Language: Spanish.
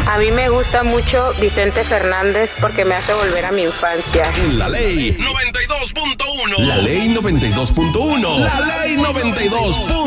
A mí me gusta mucho Vicente Fernández porque me hace volver a mi infancia. La Ley 92.1. La Ley 92.1. La Ley 92.